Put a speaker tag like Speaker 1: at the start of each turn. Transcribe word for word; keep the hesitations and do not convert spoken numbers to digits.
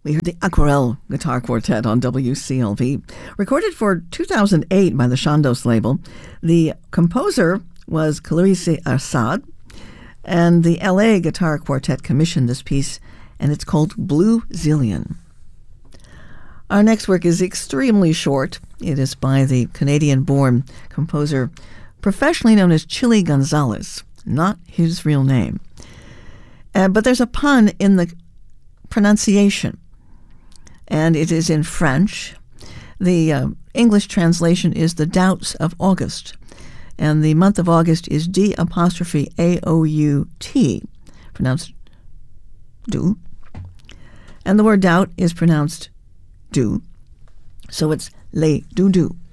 Speaker 1: We heard the Aquarelle Guitar Quartet on W C L V. Recorded for two thousand eight by the Chandos label. The composer was Clarisse Assad, and the L A Guitar Quartet commissioned this piece, and it's called Blue Zillion. Our next work is extremely short. It is by the Canadian-born composer, professionally known as Chili Gonzalez, not his real name. Uh, but there's a pun in the pronunciation, and it is in French. The uh, English translation is The Doubts of August, and the month of August is D apostrophe A O U T, pronounced do, and the word doubt is pronounced do, so it's les doudous.